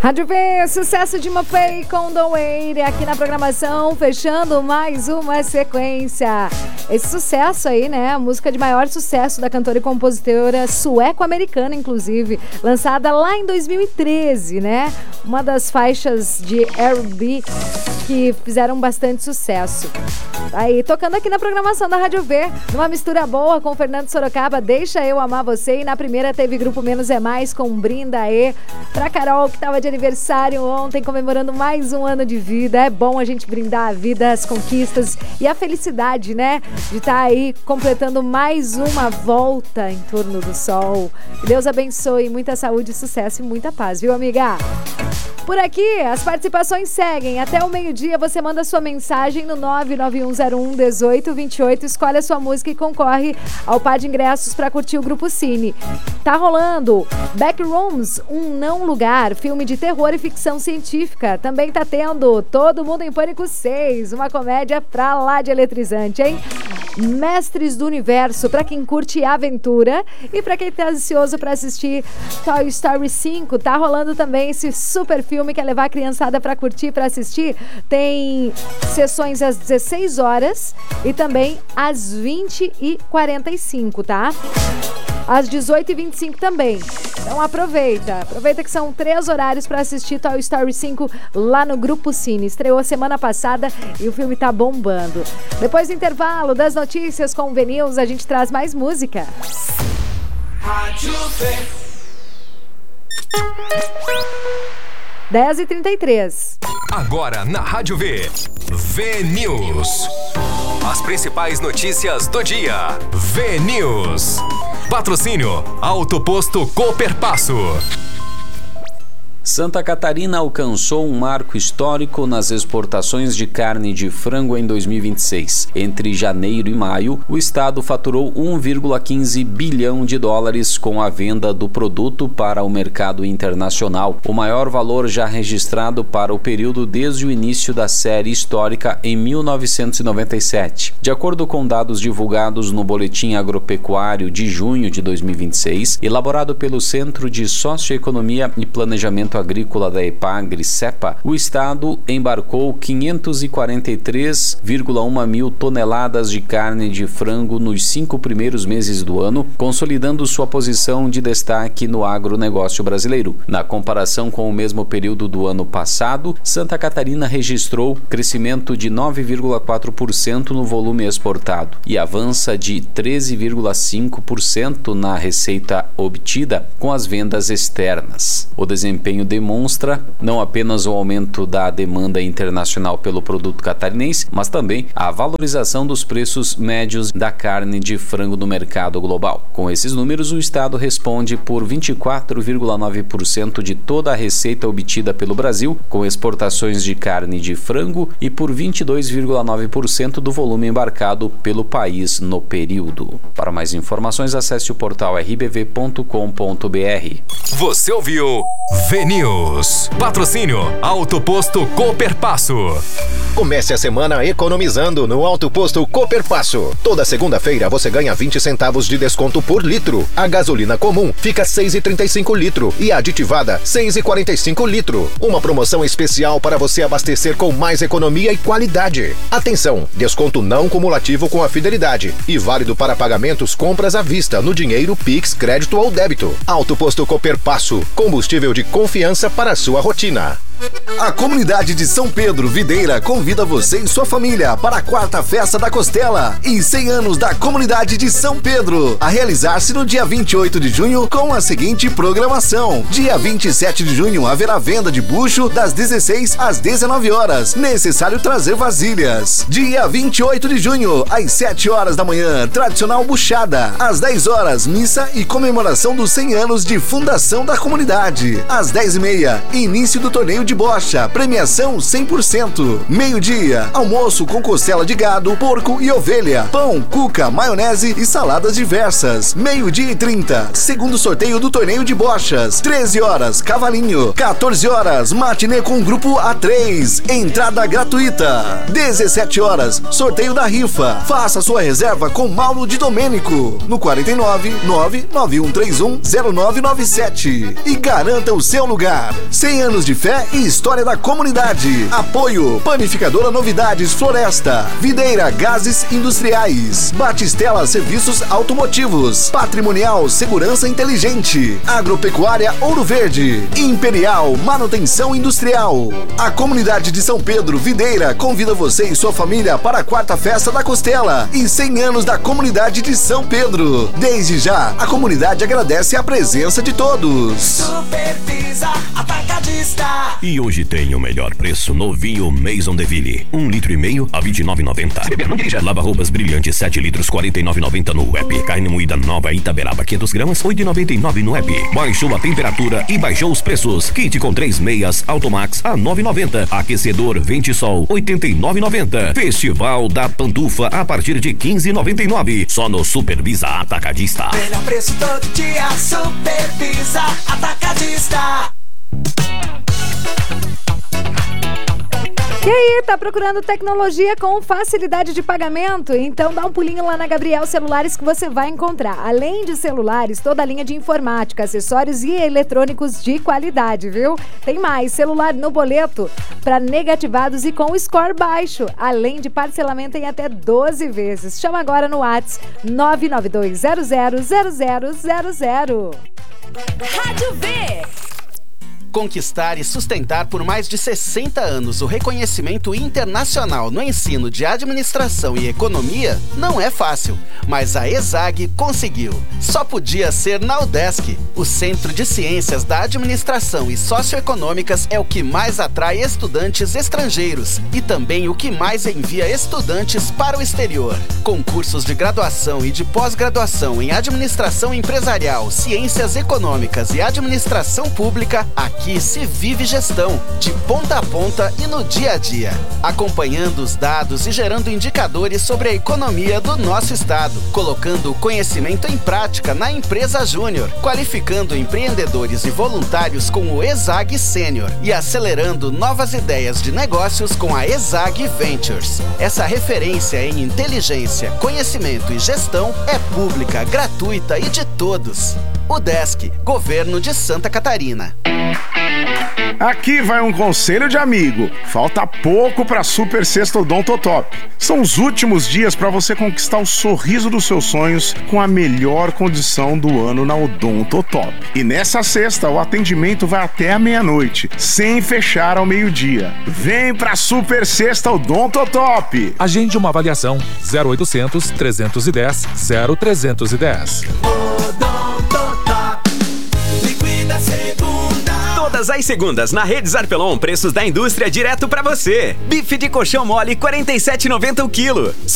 Rádio P, sucesso de Mapei com Don't Wait, aqui na programação, fechando mais uma sequência. Esse sucesso aí, né, a música de maior sucesso da cantora e compositora sueco-americana, inclusive, lançada lá em 2013, né? Uma das faixas de R&B que fizeram bastante sucesso. Aí, tocando aqui na programação da Rádio V, numa mistura boa com o Fernando Sorocaba, Deixa Eu Amar Você, e na primeira teve Grupo Menos é Mais com Brinda E, pra Carol, que tava de aniversário ontem, comemorando mais um ano de vida. É bom a gente brindar a vida, as conquistas e a felicidade, né? De estar aí completando mais uma volta em torno do sol. Que Deus abençoe, muita saúde, sucesso e muita paz, viu, amiga? Por aqui, as participações seguem. Até o meio-dia você manda sua mensagem no 991011828, escolhe a sua música e concorre ao par de ingressos para curtir o Grupo Cine. Tá rolando Backrooms, Um Não Lugar, filme de terror e ficção científica. Também tá tendo Todo Mundo em Pânico 6, uma comédia pra lá de eletrizante, hein? Mestres do Universo, pra quem curte aventura e pra quem tá ansioso pra assistir Toy Story 5, tá rolando também esse super filme que é levar a criançada pra curtir, pra assistir. Tem sessões às 16 horas e também às 20h45, tá? Às 18h25 também. Então aproveita que são 3 horários para assistir Toy Story 5 lá no Grupo Cine. Estreou semana passada e o filme tá bombando. Depois do intervalo das notícias com o V-News, a gente traz mais música. Rádio V. 10h33. Agora na Rádio V, V-News. As principais notícias do dia. V-News. Patrocínio Auto Posto Cooperpasso. Santa Catarina alcançou um marco histórico nas exportações de carne de frango em 2026. Entre janeiro e maio, o estado faturou 1,15 bilhão de dólares com a venda do produto para o mercado internacional, o maior valor já registrado para o período desde o início da série histórica em 1997. De acordo com dados divulgados no Boletim Agropecuário de junho de 2026, elaborado pelo Centro de Socioeconomia e Planejamento Agrícola da EPAGRE-CEPA, o estado embarcou 543,1 mil toneladas de carne de frango nos 5 primeiros meses do ano, consolidando sua posição de destaque no agronegócio brasileiro. Na comparação com o mesmo período do ano passado, Santa Catarina registrou crescimento de 9,4% no volume exportado e avança de 13,5% na receita obtida com as vendas externas. O desempenho demonstra não apenas o aumento da demanda internacional pelo produto catarinense, mas também a valorização dos preços médios da carne de frango no mercado global. Com esses números, o estado responde por 24,9% de toda a receita obtida pelo Brasil, com exportações de carne de frango, e por 22,9% do volume embarcado pelo país no período. Para mais informações, acesse o portal rbv.com.br. Você ouviu V-News. Patrocínio Auto Posto Cooperpasso. Comece a semana economizando no Auto Posto Cooperpasso. Toda segunda-feira você ganha 20 centavos de desconto por litro. A gasolina comum fica 6,35 litro e a aditivada 6,45 litro. Uma promoção especial para você abastecer com mais economia e qualidade. Atenção, desconto não cumulativo com a fidelidade e válido para pagamentos compras à vista no dinheiro, Pix, crédito ou débito. Auto Posto Cooperpasso, combustível de confiança para a sua rotina. A comunidade de São Pedro Videira convida você e sua família para a 4ª Festa da Costela e 100 anos da comunidade de São Pedro, a realizar-se no dia 28 de junho com a seguinte programação. Dia 27 de junho haverá venda de bucho das 16 às 19 horas. Necessário trazer vasilhas. Dia 28 de junho, às 7 horas da manhã, tradicional buchada. Às 10 horas, missa e comemoração dos 100 anos de fundação da comunidade. Às 10h30, início do torneio de de bocha, premiação 100%. Meio-dia, almoço com costela de gado, porco e ovelha, pão, cuca, maionese e saladas diversas. 12:30, segundo sorteio do torneio de bochas. 13 horas, cavalinho. 14 horas, matinê com grupo A3, entrada gratuita. 17 horas, sorteio da rifa. Faça sua reserva com Mauro de Domênico no 499-9131-0997 e garanta o seu lugar. 100 anos de fé e história da comunidade. Apoio Panificadora Novidades Floresta, Videira Gases Industriais, Batistela Serviços Automotivos, Patrimonial Segurança Inteligente, Agropecuária Ouro Verde, Imperial Manutenção Industrial. A comunidade de São Pedro Videira convida você e sua família para a 4ª Festa da Costela e 100 anos da comunidade de São Pedro. Desde já, a comunidade agradece a presença de todos. Supervisa Atacadista. E hoje tem o melhor preço no vinho Maison Deville. 1,5 litro a R$ 29,90. Lava-roupas brilhante 7 litros R$ 49,90 no app. Carne moída nova Itaberaba 500 gramas R$ 8,99 no app. Baixou a temperatura e baixou os preços. Kit com 3 meias Automax a R$ 9,90. Aquecedor Ventisol R$ 89,90. Festival da Pantufa a partir de R$ 15,99. Só no Supervisa Atacadista. Melhor preço todo dia, Supervisa Atacadista. E aí, tá procurando tecnologia com facilidade de pagamento? Então dá um pulinho lá na Gabriel Celulares que você vai encontrar. Além de celulares, toda a linha de informática, acessórios e eletrônicos de qualidade, viu? Tem mais, celular no boleto para negativados e com score baixo, além de parcelamento em até 12 vezes. Chama agora no WhatsApp 992000000. Rádio V. Conquistar e sustentar por mais de 60 anos o reconhecimento internacional no ensino de administração e economia não é fácil, mas a ESAG conseguiu. Só podia ser na UDESC. O Centro de Ciências da Administração e Socioeconômicas é o que mais atrai estudantes estrangeiros e também o que mais envia estudantes para o exterior. Com cursos de graduação e de pós-graduação em Administração Empresarial, Ciências Econômicas e Administração Pública, aqui se vive gestão, de ponta a ponta e no dia a dia, acompanhando os dados e gerando indicadores sobre a economia do nosso estado, colocando o conhecimento em prática na empresa Júnior, qualificando empreendedores e voluntários com o ESAG Sênior e acelerando novas ideias de negócios com a ESAG Ventures. Essa referência em inteligência, conhecimento e gestão é pública, gratuita e de todos. UDESC, Governo de Santa Catarina. Aqui vai um conselho de amigo. Falta pouco para Super Sexta Odontotop. São os últimos dias para você conquistar o sorriso dos seus sonhos com a melhor condição do ano na Odontotop. E nessa sexta o atendimento vai até a meia-noite, sem fechar ao meio-dia. Vem pra Super Sexta Odontotop. Agende uma avaliação 0800 310 0310. Liquida segunda. Todas as segundas na Rede Zarpelon, preços da indústria direto pra você. Bife de colchão mole 47,90 o quilo.